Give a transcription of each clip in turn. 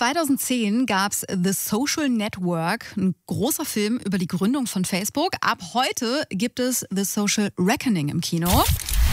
2010 gab es The Social Network, ein großer Film über die Gründung von Facebook. Ab heute gibt es The Social Reckoning im Kino.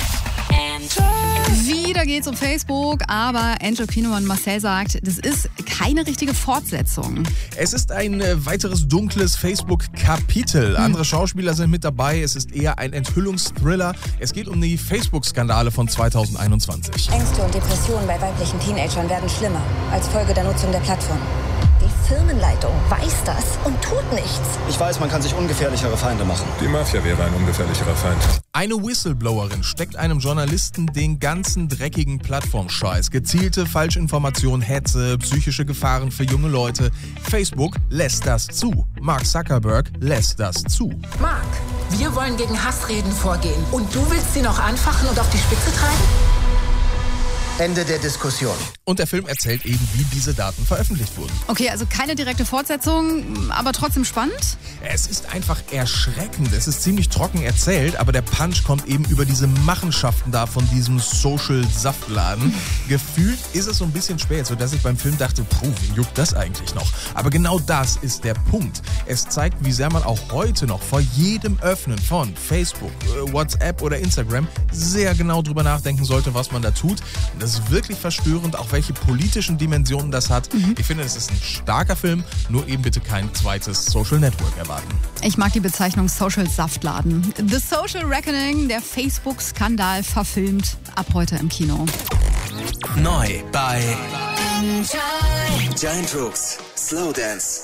Wieder geht's um Facebook, aber Angel Pino und Marcel sagt, das ist keine richtige Fortsetzung. Es ist ein weiteres dunkles Facebook-Kapitel. Andere Schauspieler sind mit dabei. Es ist eher ein Enthüllungsthriller. Es geht um die Facebook-Skandale von 2021. Ängste und Depressionen bei weiblichen Teenagern werden schlimmer als Folge der Nutzung der Plattform. Die Firmenleitung weiß das und tut nichts. Ich weiß, man kann sich ungefährlichere Feinde machen. Die Mafia wäre ein ungefährlicherer Feind. Eine Whistleblowerin steckt einem Journalisten den ganzen dreckigen Plattformscheiß. Gezielte Falschinformation, Hetze, psychische Gefahren für junge Leute. Facebook lässt das zu. Mark Zuckerberg lässt das zu. Mark, wir wollen gegen Hassreden vorgehen. Und du willst sie noch anfachen und auf die Spitze treiben? Ende der Diskussion. Und der Film erzählt eben, wie diese Daten veröffentlicht wurden. Okay, also keine direkte Fortsetzung, aber trotzdem spannend? Es ist einfach erschreckend. Es ist ziemlich trocken erzählt, aber der Punch kommt eben über diese Machenschaften da von diesem Social-Saftladen. Gefühlt ist es so ein bisschen spät, sodass ich beim Film dachte, wen juckt das eigentlich noch? Aber genau das ist der Punkt. Es zeigt, wie sehr man auch heute noch vor jedem Öffnen von Facebook, WhatsApp oder Instagram sehr genau drüber nachdenken sollte, was man da tut. Und das ist wirklich verstörend, auch welche politischen Dimensionen das hat. Ich finde, es ist ein starker Film, nur eben bitte kein zweites Social Network erwarten. Ich mag die Bezeichnung Social Saftladen. The Social Reckoning, der Facebook-Skandal verfilmt, ab heute im Kino. Neu bei Giant Rooks Slow Dance.